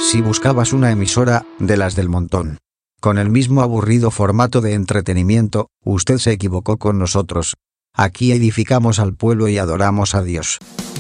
Si buscabas una emisora, de las del montón, con el mismo aburrido formato de entretenimiento, usted se equivocó con nosotros. Aquí edificamos al pueblo y adoramos a Dios.